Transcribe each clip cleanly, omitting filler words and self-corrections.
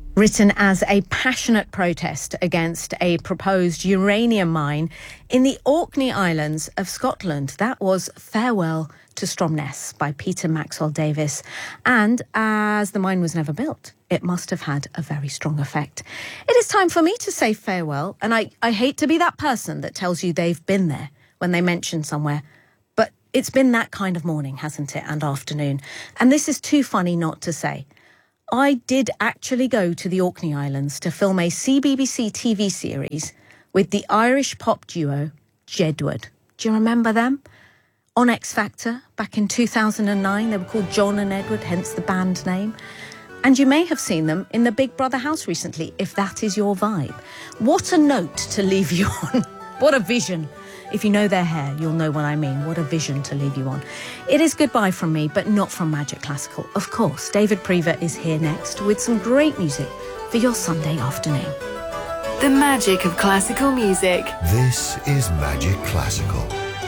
Written as a passionate protest against a proposed uranium mine in the Orkney Islands of Scotland. That was Farewell to Stromness by Peter Maxwell Davies. And as the mine was never built, it must have had a very strong effect. It is time for me to say farewell, and I hate to be that person that tells you they've been there when they mention somewhere, but it's been that kind of morning, hasn't it, and afternoon. And this is too funny not to say. I did actually go to the Orkney Islands to film a CBBC TV series with the Irish pop duo Jedward. Do you remember them? On X Factor back in 2009, they were called John and Edward, hence the band name. And you may have seen them in the Big Brother house recently, if that is your vibe. What a note to leave you on. What a vision. If you know their hair, you'll know what I mean. What a vision to leave you on. It is goodbye from me, but not from Magic Classical. Of course, David Prever is here next with some great music for your Sunday afternoon. The magic of classical music. This is Magic Classical.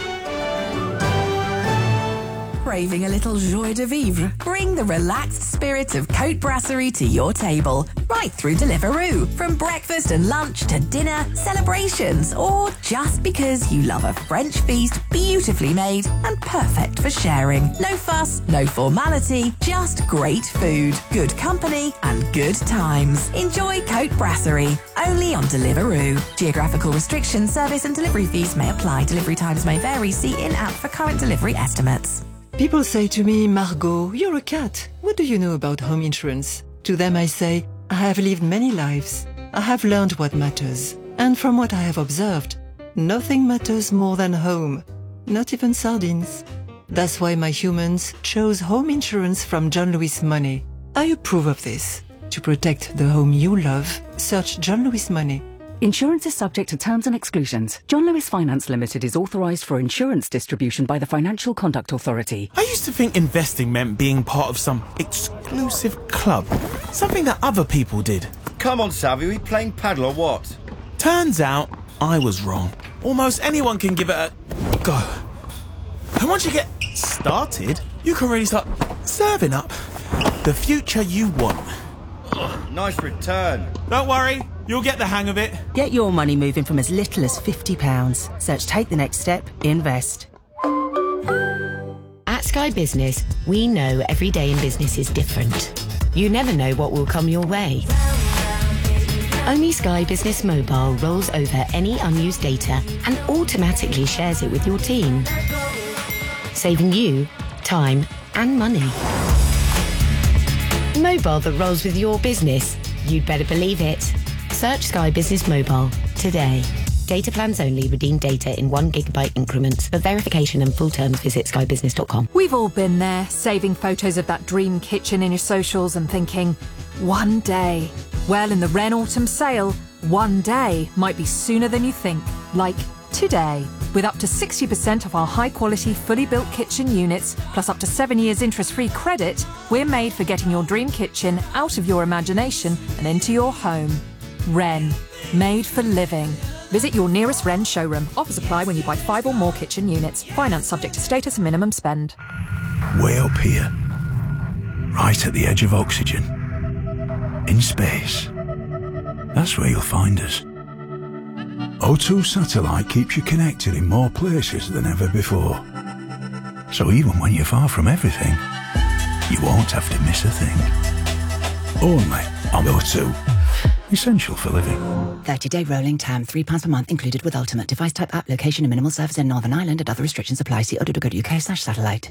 Craving a little joie de vivre? Bring the relaxed spirit of Côte Brasserie to your table, right through Deliveroo. From breakfast and lunch to dinner, celebrations, or just because you love a French feast beautifully made and perfect for sharing. No fuss, no formality, just great food, good company and good times. Enjoy Côte Brasserie, only on Deliveroo. Geographical restrictions, service and delivery fees may apply. Delivery times may vary. See in-app for current delivery estimates. People say to me, Margot, you're a cat. What do you know about home insurance? To them I say, I have lived many lives. I have learned what matters. And from what I have observed, nothing matters more than home. Not even sardines. That's why my humans chose home insurance from John Lewis Money. I approve of this. To protect the home you love, search John Lewis Money. Insurance is subject to terms and exclusions. John Lewis Finance Limited is authorised for insurance distribution by the Financial Conduct Authority. I used to think investing meant being part of some exclusive club. Something that other people did. Come on, Savvy, we playing paddle or what? Turns out, I was wrong. Almost anyone can give it a go. And once you get started, you can really start serving up the future you want. Nice return. Don't worry. You'll get the hang of it. Get your money moving from as little as £50. Search Take the Next Step, Invest. At Sky Business, we know every day in business is different. You never know what will come your way. Only Sky Business Mobile rolls over any unused data and automatically shares it with your team, saving you time and money. Mobile that rolls with your business. You'd better believe it. Search Sky Business Mobile today. Data plans only. Redeem data in 1 GB increments. For verification and full terms, visit skybusiness.com. We've all been there, saving photos of that dream kitchen in your socials and thinking, one day. Well, in the Wren Autumn Sale, one day might be sooner than you think. Like today. With up to 60% of our high-quality, fully built kitchen units, plus up to 7 years interest-free credit, we're made for getting your dream kitchen out of your imagination and into your home. Wren. Made for living. Visit your nearest Wren showroom. Offers apply when you buy 5 or more kitchen units. Finance subject to status and minimum spend. Way up here. Right at the edge of oxygen. In space. That's where you'll find us. O2 Satellite keeps you connected in more places than ever before. So even when you're far from everything, you won't have to miss a thing. Only on O2. Essential for living. 30-day rolling term, £3 per month included with Ultimate. Device type app, location and minimal service in Northern Ireland and other restrictions apply. See o2.co.uk/satellite.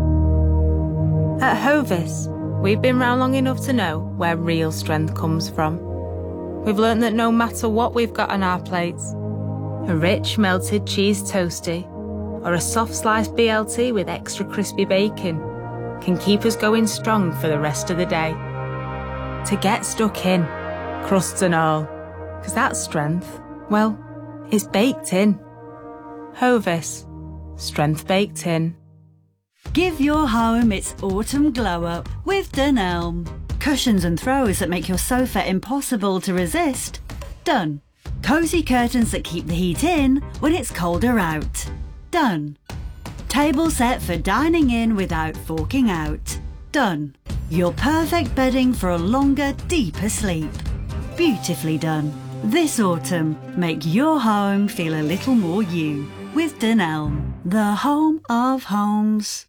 At Hovis, we've been round long enough to know where real strength comes from. We've learnt that no matter what we've got on our plates, a rich melted cheese toasty or a soft sliced BLT with extra crispy bacon can keep us going strong for the rest of the day. To get stuck in, crusts and all, because that strength, well, it's baked in. Hovis, strength baked in. Give your home its autumn glow up with Dunelm. Cushions and throws that make your sofa impossible to resist. Done. Cosy curtains that keep the heat in when it's colder out. Done. Table set for dining in without forking out. Done. Your perfect bedding for a longer, deeper sleep. Beautifully done. This autumn, make your home feel a little more you with Dunelm, the home of homes.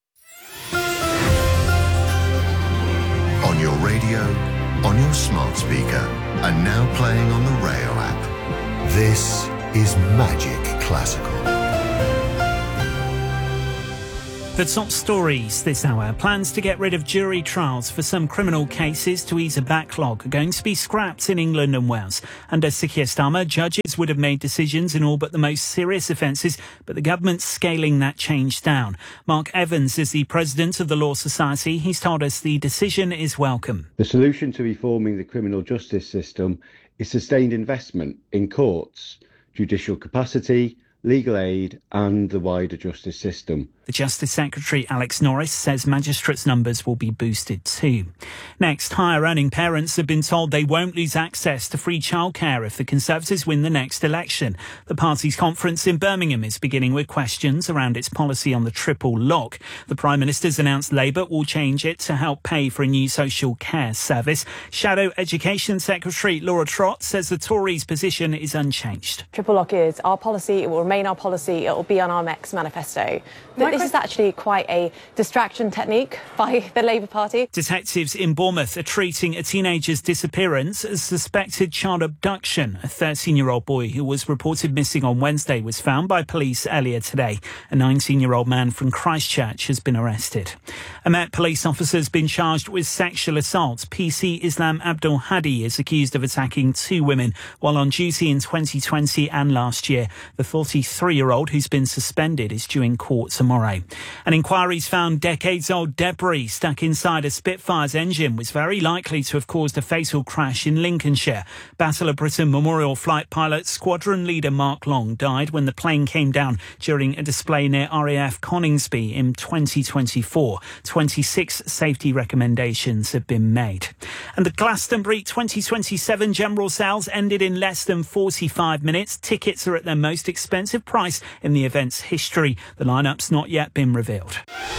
On your radio, on your smart speaker, and now playing on the Rayo app. This is Magic Classical. The top stories this hour. Plans to get rid of jury trials for some criminal cases to ease a backlog are going to be scrapped in England and Wales. Under Sir Keir Starmer, judges would have made decisions in all but the most serious offences, but the government's scaling that change down. Mark Evans is the president of the Law Society. He's told us the decision is welcome. The solution to reforming the criminal justice system is sustained investment in courts, judicial capacity, legal aid and the wider justice system. The Justice Secretary, Alex Norris, says magistrates' numbers will be boosted too. Next, higher-earning parents have been told they won't lose access to free childcare if the Conservatives win the next election. The party's conference in Birmingham is beginning with questions around its policy on the triple lock. The Prime Minister's announced Labour will change it to help pay for a new social care service. Shadow Education Secretary Laura Trott says the Tories' position is unchanged. Triple lock is our policy, it will remain our policy, it will be on our next manifesto. But this is actually quite a distraction technique by the Labour Party. Detectives in Bournemouth are treating a teenager's disappearance as suspected child abduction. A 13-year-old boy who was reported missing on Wednesday was found by police earlier today. A 19-year-old man from Christchurch has been arrested. A Met police officer has been charged with sexual assault. PC Islam Abdul Hadi is accused of attacking 2 women while on duty in 2020 and last year. The 43-year-old who's been suspended is due in court tomorrow. An inquiry's found decades-old debris stuck inside a Spitfire's engine was very likely to have caused a fatal crash in Lincolnshire. Battle of Britain Memorial Flight pilot Squadron Leader Mark Long died when the plane came down during a display near RAF Coningsby in 2024. 26 safety recommendations have been made. And the Glastonbury 2027 general sales ended in less than 45 minutes. Tickets are at their most expensive price in the event's history. The lineup's not yet been revealed.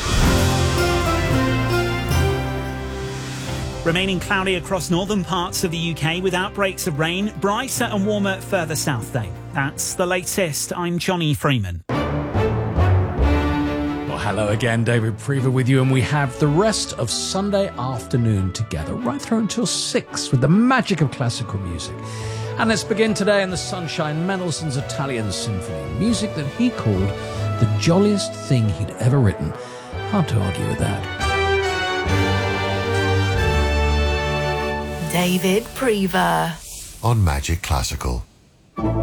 Remaining cloudy across northern parts of the UK with outbreaks of rain, brighter and warmer further south though. That's the latest. I'm Johnny Freeman. Well, hello again, David Prever with you, and we have the rest of Sunday afternoon together, right through until 6 with the magic of classical music. And let's begin today in the sunshine, Mendelssohn's Italian Symphony, music that he called the jolliest thing he'd ever written. Hard to argue with that. David Prever On Magic Classical.